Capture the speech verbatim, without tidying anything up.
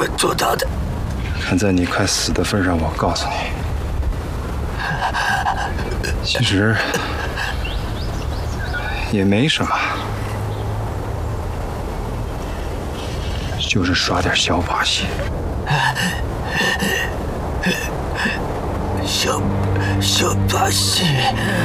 么做到的？ 看在你快死的份上，我告诉你，其实也没什么，就是耍点小把戏。 小小把戏。